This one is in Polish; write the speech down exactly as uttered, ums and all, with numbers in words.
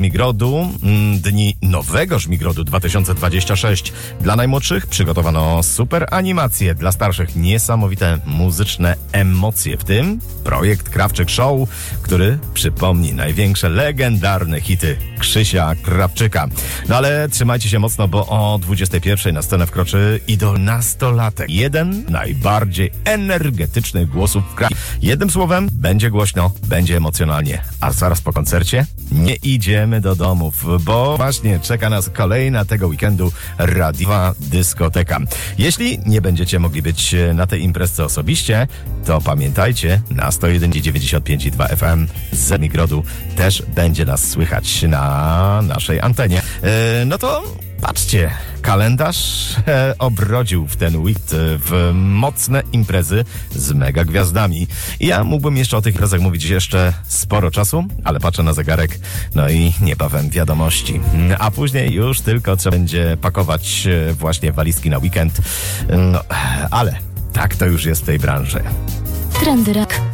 Żmigrodu, dni nowego Żmigrodu dwa tysiące dwudziesty szósty. Dla najmłodszych przygotowano super animacje, dla starszych niesamowite muzyczne emocje, w tym projekt Krawczyk Show, który przypomni największe legendarne hity Krzysia Krawczyka. No ale trzymajcie się mocno, bo o dwudziestej pierwszej na scenę wkroczy idol nastolatek. Jeden najbardziej energetycznych głosów w kraju. Jednym słowem, będzie głośno, będzie emocjonalnie. A zaraz po koncercie nie idziemy do domów, bo właśnie czeka nas kolejna tego weekendu radiowa dyskoteka. Jeśli nie będziecie mogli być na tej imprezce osobiście, to pamiętajcie, na sto jeden dziewięćdziesiąt pięć i dwa F M z Żmigrodu też będzie nas słychać na naszej antenie. E, no to patrzcie, kalendarz e, obrodził w ten weekend w mocne imprezy z mega gwiazdami. I ja mógłbym jeszcze o tych imprezach mówić jeszcze sporo czasu, ale patrzę na zegarek, no i niebawem wiadomości. A później już tylko trzeba będzie pakować właśnie walizki na weekend. No, ale tak to już jest w tej branży. Trendy Rock.